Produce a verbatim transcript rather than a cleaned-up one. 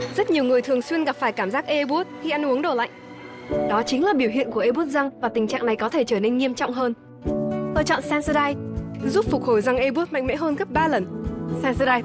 Rất nhiều người thường xuyên gặp phải cảm giác ê buốt khi ăn uống đồ lạnh. Đó chính là biểu hiện của ê buốt răng và tình trạng này có thể trở nên nghiêm trọng hơn. Tôi chọn Sensodyne, giúp phục hồi răng ê buốt mạnh mẽ hơn gấp ba lần. Sensodyne